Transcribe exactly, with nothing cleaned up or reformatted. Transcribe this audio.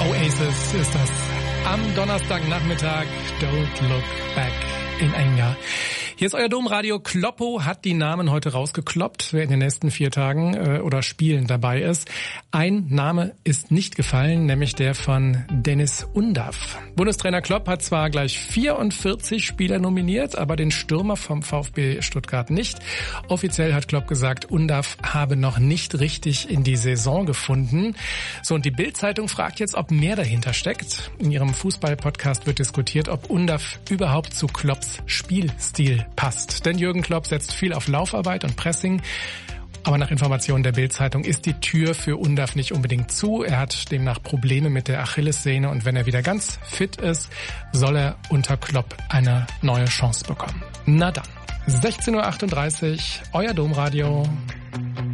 Oasis ist das am Donnerstagnachmittag. Don't look back in anger. Hier ist euer Domradio. Kloppo hat die Namen heute rausgekloppt, wer in den nächsten vier Tagen äh, oder Spielen dabei ist. Ein Name ist nicht gefallen, nämlich der von Deniz Undav. Bundestrainer Klopp hat zwar gleich vierundvierzig Spieler nominiert, aber den Stürmer vom VfB Stuttgart nicht. Offiziell hat Klopp gesagt, Undav habe noch nicht richtig in die Saison gefunden. So, und die Bild-Zeitung fragt jetzt, ob mehr dahinter steckt. In ihrem Fußball-Podcast wird diskutiert, ob Undav überhaupt zu Klopps Spielstil passt. Denn Jürgen Klopp setzt viel auf Laufarbeit und Pressing. Aber nach Informationen der Bild-Zeitung ist die Tür für Undav nicht unbedingt zu. Er hat demnach Probleme mit der Achillessehne und wenn er wieder ganz fit ist, soll er unter Klopp eine neue Chance bekommen. Na dann, sechzehn Uhr achtunddreißig, euer Domradio.